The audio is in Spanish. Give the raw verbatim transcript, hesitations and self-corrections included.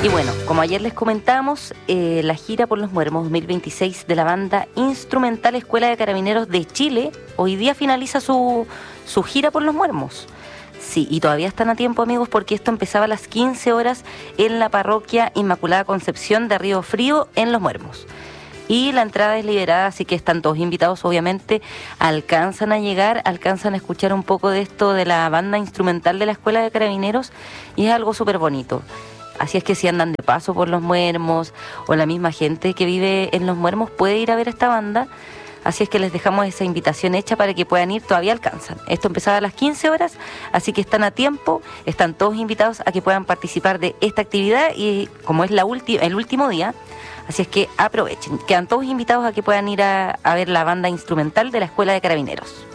Y bueno, como ayer les comentamos, eh, la gira por los Muermos dos mil veintiséis de la banda instrumental Escuela de Carabineros de Chile hoy día finaliza su, su gira por los Muermos. Sí, y todavía están a tiempo, amigos, porque esto empezaba a las quince horas en la parroquia Inmaculada Concepción de Río Frío, en Los Muermos. Y la entrada es liberada, así que están todos invitados, obviamente. Alcanzan a llegar, alcanzan a escuchar un poco de esto de la banda instrumental de la Escuela de Carabineros, y es algo súper bonito. Así es que si andan de paso por Los Muermos, o la misma gente que vive en Los Muermos puede ir a ver esta banda. Así es que les dejamos esa invitación hecha para que puedan ir, todavía alcanzan. Esto empezaba a las quince horas, así que están a tiempo, están todos invitados a que puedan participar de esta actividad, y como es la ulti- el último día, así es que aprovechen. Quedan todos invitados a que puedan ir a, a ver la banda instrumental de la Escuela de Carabineros.